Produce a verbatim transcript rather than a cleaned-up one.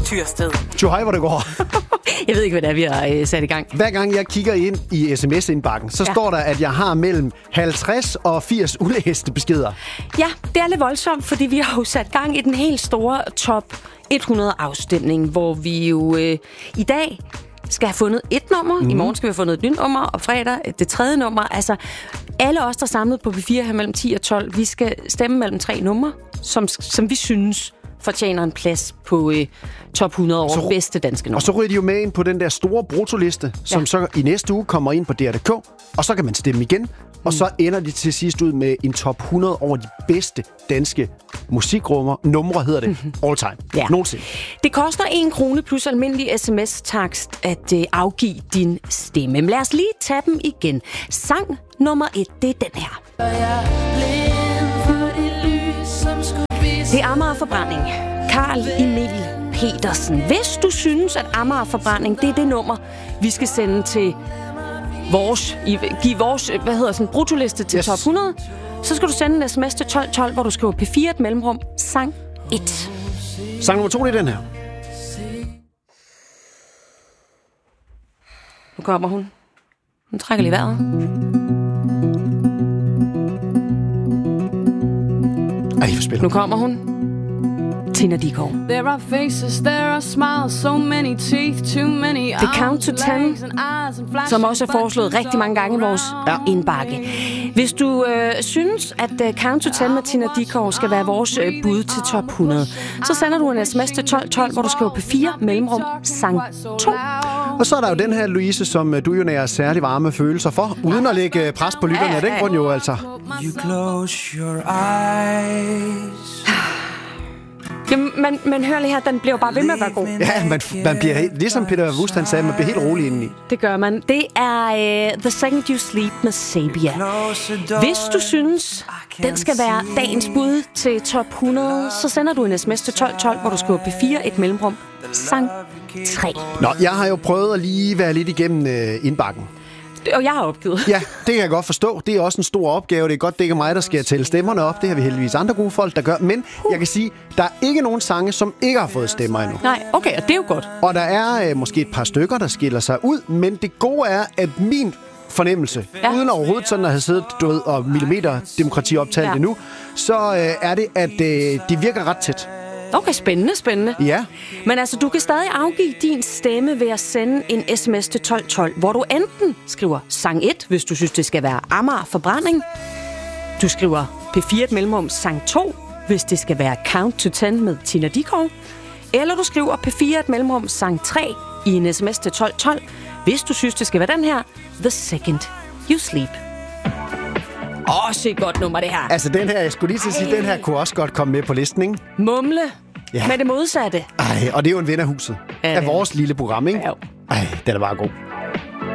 Tyrsted. Jo, hej, hvor det går. Jeg ved ikke, hvad det er, vi har øh, sat i gang. Hver gang jeg kigger ind i sms-indbakken, så ja. står der, at jeg har mellem halvtreds og firs ulæste beskeder. Ja, det er lidt voldsomt, fordi vi har jo sat gang i den helt store top hundrede afstemning, hvor vi jo øh, i dag skal have fundet et nummer. Mm. I morgen skal vi have fundet et nyt nummer, og fredag det tredje nummer. Altså, alle os, der er samlet på P fire her mellem ti og tolv, vi skal stemme mellem tre numre, som, som vi synes fortjener en plads på øh, top hundrede over så, bedste danske nummer. Og så ryger de jo med ind på den der store brutoliste, som ja. så i næste uge kommer ind på D R punktum D K, og så kan man stemme igen, mm. og så ender de til sidst ud med en top hundrede over de bedste danske musikrummer. Numre hedder det. Mm-hmm. All time. Ja. Nogensinde. Det koster en krone plus almindelig sms-takst at øh, afgive din stemme. Men lad os lige tage dem igen. Sang nummer et, det er den her. Det er Amager Forbrænding. Carl Emil Petersen. Hvis du synes, at Amager Forbrænding, det er det nummer, vi skal sende til vores, give vores, hvad hedder sådan, brutoliste til yes. top hundrede, så skal du sende en sms til tolv tolv, hvor du skriver P fire et mellemrum, sang et. Sang nummer to, det er den her. Nu kommer hun. Hun trækker lige vejret. Ej, hvor spiller. Nu kommer hun. Tina Dickow. There are faces, there are smiles, so many teeth, too many. The Count to Ten, som også er foreslået rigtig mange gange i vores ja. indbakke. Hvis du øh, synes, at uh, Count to Ten med Tina Dickow skal være vores øh, bud til top hundrede, så sender du en sms til tolv tolv, hvor du skriver P fire mellemrum sang to. Og så er der jo den her, Louise, som du jo nærer særlig varme følelser for, uden at lægge pres på lytterne af den grund jo altså. You close your eyes. Jamen, man, man hører lige her, den bliver bare ved med at være god. Ja, man, man bliver helt, ligesom Peter Wust, han sagde, man bliver helt rolig indeni. Det gør man. Det er uh, The Second You Sleep med Sabia. Hvis du synes, den skal være dagens bud til top hundrede, så sender du en sms til tolv tolv, hvor du skriver P fire et mellemrum, sang tre. Nå, jeg har jo prøvet at lige være lidt igennem øh, indbakken. Og jeg har opgivet. Ja, det kan jeg godt forstå. Det er også en stor opgave. Det er godt, det ikke er mig, der skal tælle stemmerne op. Det har vi heldigvis andre gode folk, der gør. Men jeg kan sige, der er ikke nogen sange, som ikke har fået stemmer endnu. Nej, okay, og det er jo godt. Og der er øh, måske et par stykker, der skiller sig ud. Men det gode er, at min fornemmelse, ja. uden overhovedet sådan at have siddet du ved, og millimeter demokrati optalt ja. endnu, så øh, er det, at øh, de virker ret tæt. Okay, spændende, spændende. Ja. Men altså, du kan stadig afgive din stemme ved at sende en sms til tolv tolv, hvor du enten skriver sang et, hvis du synes, det skal være Amager Forbrænding. Du skriver P fire et mellemrum sang to, hvis det skal være Count to Ten med Tina Dickow. Eller du skriver P fire et mellemrum sang tre i en sms til tolv tolv, hvis du synes, det skal være den her, The Second You Sleep. Også et godt nummer, det her. Altså, den her, jeg skulle lige til at sige, den her kunne også godt komme med på listen, ikke? Mumle ja. med det modsatte. Ej, og det er jo en ven af huset. Ja, af vores lille program, ikke? Ja. Ej, den er bare god.